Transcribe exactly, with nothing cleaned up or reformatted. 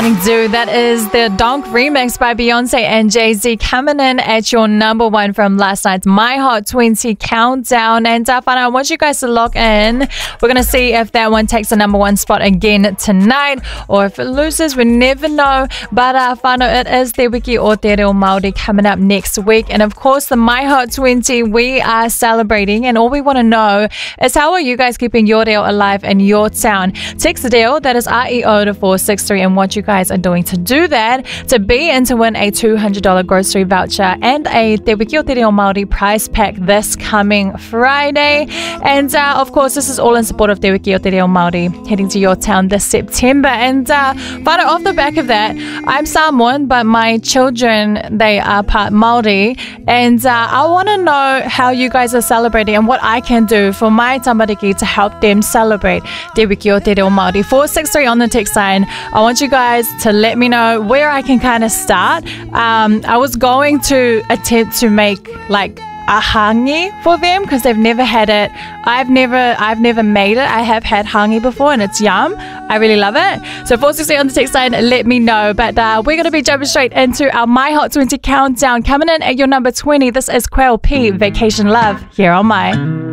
Morning Zoo. That is the Donk remix by Beyonce and Jay-Z coming in at your number one from last night's My Hot twenty countdown. And uh, I want you guys to log in. We're going to see if that one takes the number one spot again tonight or if it loses. We never know. But uh, whānau, it is Te Wiki o Te Reo Māori coming up next week. And of course, the My Hot twenty we are celebrating. And all we want to know is how are you guys keeping your reo alive in your town? Text the reo, that is R E O to four six three, and what you guys are doing to do that, to be in to win a two hundred dollars grocery voucher and a Te Wiki o Te Reo Māori prize pack this coming Friday. And uh, of course, this is all in support of Te Wiki o Te Reo Māori heading to your town this September. And uh, but off the back of that, I'm Samoan, but my children, they are part Māori, and uh, I want to know how you guys are celebrating and what I can do for my tamariki to help them celebrate Te Wiki o Te Reo Māori. four six three on the text line. I want you guys to let me know where I can kind of start. Um, I was going to attempt to make like a hangi for them because they've never had it. I've never I've never made it. I have had hangi before and it's yum. I really love it. So four six three on the text line, let me know. But uh, we're going to be jumping straight into our My Hot twenty countdown. Coming in at your number twenty, this is Quail P, Vacation Love, here on My.